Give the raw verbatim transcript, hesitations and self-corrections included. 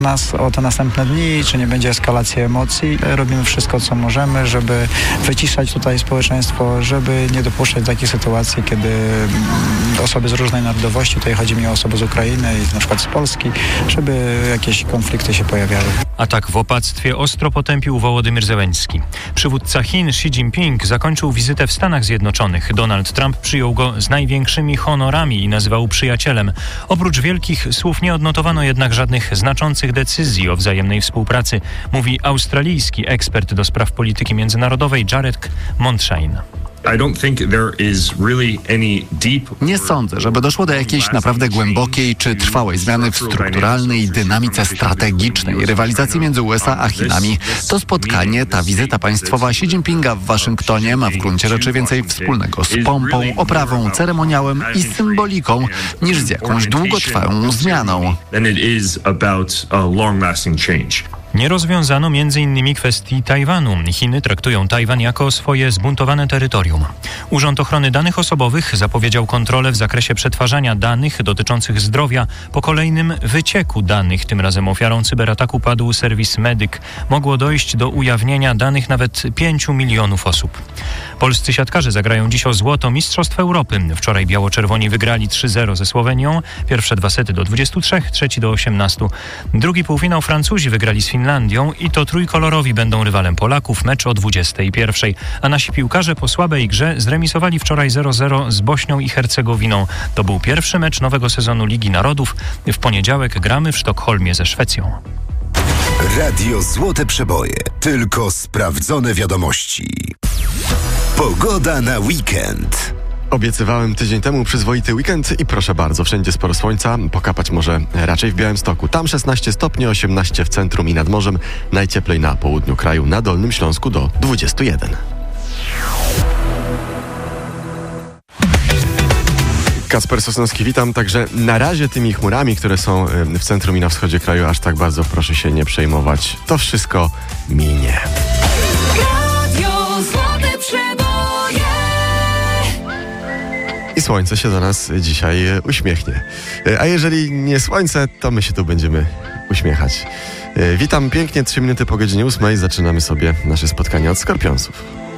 nas o te następne dni, czy nie będzie eskalacji emocji. Robimy wszystko, co możemy, żeby wyciszać tutaj społeczeństwo, żeby nie dopuszczać takich sytuacji, kiedy osoby z różnej narodowości, tutaj chodzi mi o osoby z Ukrainy i na przykład z Polski, żeby jakieś konflikty się pojawiały. Atak w opactwie ostro potępił Wołodymyr Zełenski. Przywódca Chin Xi Jinping zakończył wizytę w Stanach Zjednoczonych. Donald Trump przyjął go z największymi honorami i nazywał przyjacielem. Oprócz wielkich słów nie odnotowano jednak żadnych znaczących decyzji o wzajemnej współpracy, mówi australijski ekspert do spraw polityki międzynarodowej Jared Monshine. Nie sądzę, żeby doszło do jakiejś naprawdę głębokiej czy trwałej zmiany w strukturalnej dynamice strategicznej rywalizacji między U S A a Chinami. To spotkanie, ta wizyta państwowa Xi Jinpinga w Waszyngtonie ma w gruncie rzeczy więcej wspólnego z pompą, oprawą, ceremoniałem i symboliką niż z jakąś długotrwałą zmianą. Nie rozwiązano między innymi kwestii Tajwanu. Chiny traktują Tajwan jako swoje zbuntowane terytorium. Urząd Ochrony Danych Osobowych zapowiedział kontrolę w zakresie przetwarzania danych dotyczących zdrowia po kolejnym wycieku danych. Tym razem ofiarą cyberataku padł serwis Medyk. Mogło dojść do ujawnienia danych nawet pięciu milionów osób. Polscy siatkarze zagrają dziś o złoto Mistrzostw Europy. Wczoraj biało-czerwoni wygrali trzy zero ze Słowenią. Pierwsze dwa sety do dwudziestu trzech, trzeci do osiemnastu. Drugi półfinał Francuzi wygrali z Finlandią i to trójkolorowi będą rywalem Polaków. Mecz o dwudziestej pierwszej. A nasi piłkarze po słabej grze zremisowali wczoraj zero zero z Bośnią i Hercegowiną. To był pierwszy mecz nowego sezonu Ligi Narodów. W poniedziałek gramy w Sztokholmie ze Szwecją. Radio Złote Przeboje. Tylko sprawdzone wiadomości. Pogoda na weekend. Obiecywałem tydzień temu przyzwoity weekend i proszę bardzo, wszędzie sporo słońca, pokapać może raczej w Białymstoku. Tam szesnaście stopni, osiemnaście w centrum i nad morzem, najcieplej na południu kraju, na Dolnym Śląsku do dwudziestu jeden. Kacper Sosnowski, witam. Także na razie tymi chmurami, które są w centrum i na wschodzie kraju, aż tak bardzo proszę się nie przejmować. To wszystko minie. I słońce się do nas dzisiaj uśmiechnie. A jeżeli nie słońce, to my się tu będziemy uśmiechać. Witam pięknie, trzy minuty po godzinie ósmej. Zaczynamy sobie nasze spotkanie od Skorpionsów.